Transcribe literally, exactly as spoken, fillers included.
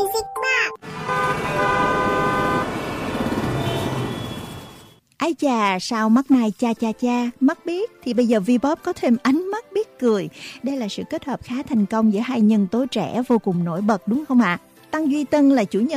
Music Box. Ái chà, sao mắt này cha cha cha, mắt biết thì bây giờ V-pop có thêm ánh mắt biết cười. Đây là sự kết hợp khá thành công giữa hai nhân tố trẻ vô cùng nổi bật đúng không ạ? Tăng Duy Tân là chủ nhân